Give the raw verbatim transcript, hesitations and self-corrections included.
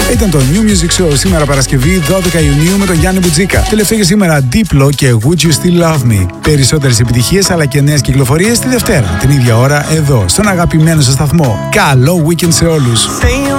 Ήταν το New Music Show σήμερα Παρασκευή δώδεκα Ιουνίου με τον Γιάννη Μπουτζίκα. Τελευταίο για σήμερα Diplo και Would You Still Love Me. Περισσότερες επιτυχίες αλλά και νέες κυκλοφορίες τη Δευτέρα, την ίδια ώρα εδώ, στον αγαπημένο σας σταθμό. Καλό weekend σε όλους!